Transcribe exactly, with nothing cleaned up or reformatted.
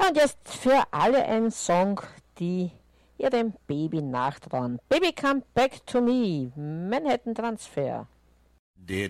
Ja, und jetzt für alle ein Song, die ihrem Baby nachtrauen. Baby Come Back to Me, Manhattan Transfer. Der